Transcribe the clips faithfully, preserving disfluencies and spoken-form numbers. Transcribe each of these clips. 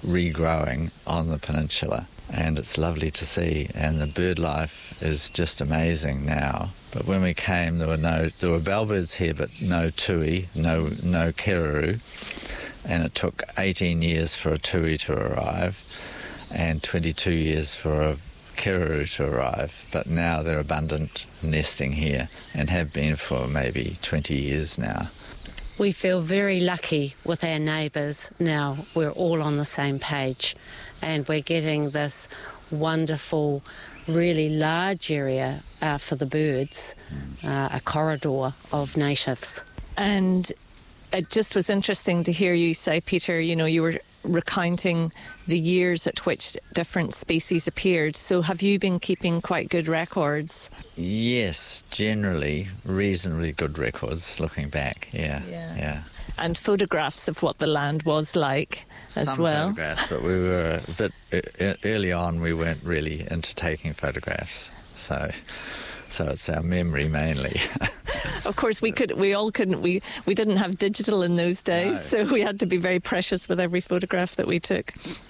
regrowing on the peninsula, and it's lovely to see, and the bird life is just amazing now. But when we came, there were no there were bellbirds here, but no tui, no no keruru, and it took eighteen years for a tui to arrive and twenty-two years for a keruru to arrive, but now they're abundant nesting here and have been for maybe twenty years now. We feel very lucky with our neighbours now. We're all on the same page, and we're getting this wonderful, really large area uh, for the birds, uh, a corridor of natives. And it just was interesting to hear you say, Peter, you know, you were recounting the years at which different species appeared. So have you been keeping quite good records? Yes, generally reasonably good records looking back, yeah. Yeah. yeah. And photographs of what the land was like as Some well. photographs, but we were a bit e- early on. We weren't really into taking photographs, so so it's our memory mainly. Of course, we could. We all couldn't. We we didn't have digital in those days, No. so we had to be very precious with every photograph that we took.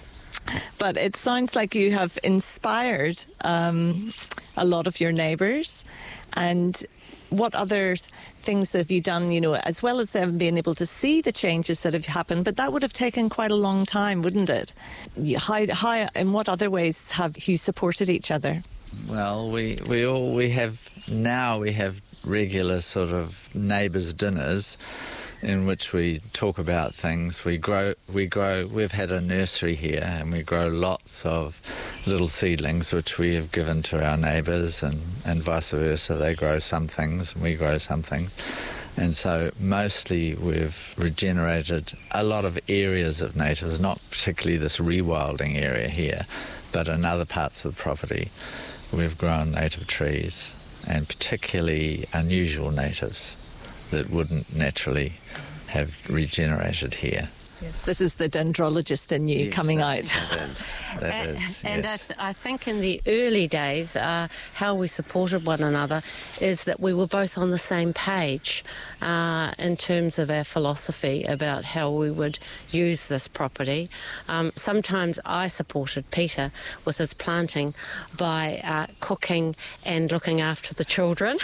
But it sounds like you have inspired um, a lot of your neighbours. And what other things have you done, you know, as well as them being able to see the changes that have happened? But that would have taken quite a long time, wouldn't it? You- How, how, in what other ways have you supported each other? Well, we we all we have now we have regular sort of neighbours' dinners in which we talk about things. We grow, we grow. We've had a nursery here, and we grow lots of little seedlings which we have given to our neighbours, and, and vice versa. They grow some things, and we grow some things. And so mostly we've regenerated a lot of areas of natives, not particularly this rewilding area here, but in other parts of the property we've grown native trees, and particularly unusual natives that wouldn't naturally have regenerated here. This is the dendrologist in you Yes, coming that- out. That is, that and is, and I, yes. th- I think in the early days, uh, how we supported one another is that we were both on the same page uh, in terms of our philosophy about how we would use this property. Um, sometimes I supported Peter with his planting by uh, cooking and looking after the children,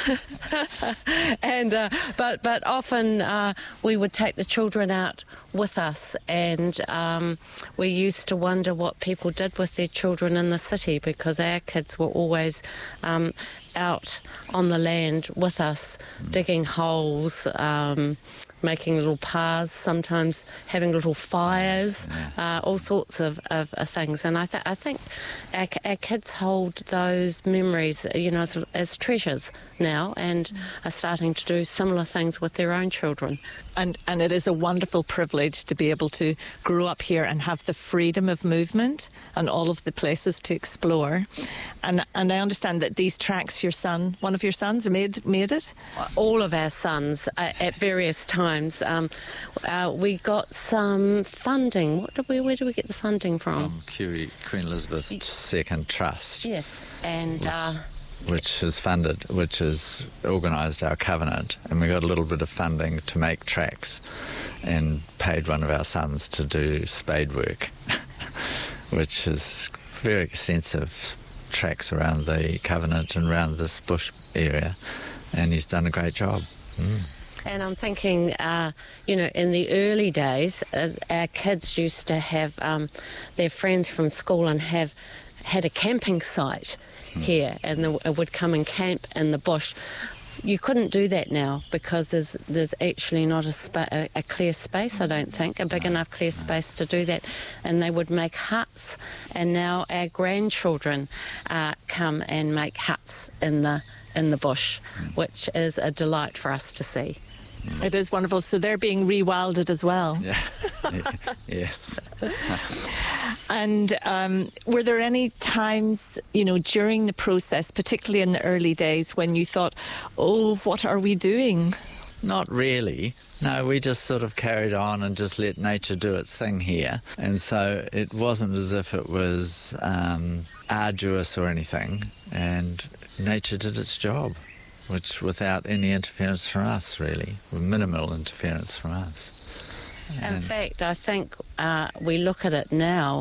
and uh, but but often uh, we would take the children out with us, and um, we used to wonder what people did with their children in the city, because our kids were always um, out on the land with us, digging holes, um, making little paths, sometimes having little fires, uh, all sorts of, of, of things. And I, th- I think our, our kids hold those memories, you know, as, as treasures now, and are starting to do similar things with their own children. And and it is a wonderful privilege to be able to grow up here and have the freedom of movement and all of the places to explore. And and I understand that these tracks, your son, one of your sons, made made it? All of our sons uh, at various times. Um, uh, we got some funding. What did we? Where did we get the funding from? From Q- Queen Elizabeth the Second Trust. Yes, and. Which, Uh, which has funded, which has organised our covenant, and we got a little bit of funding to make tracks, and paid one of our sons to do spade work, which is very extensive tracks around the covenant and around this bush area, and he's done a great job. Mm. And I'm thinking, uh, you know, in the early days, uh, our kids used to have um, their friends from school and have had a camping site here, and they would come and camp in the bush. You couldn't do that now, because there's there's actually not a, spa- a, a clear space, I don't think, a big enough clear space to do that. And they would make huts, and now our grandchildren uh, come and make huts in the in the bush, which is a delight for us to see. It is wonderful. So they're being rewilded as well. Yeah. Yes. And um, were there any times, you know, during the process, particularly in the early days, when you thought, oh, what are we doing? Not really. No, we just sort of carried on and just let nature do its thing here. And so it wasn't as if it was um, arduous or anything. And nature did its job, which without any interference from us, really, with minimal interference from us. In And fact, I think uh, we look at it now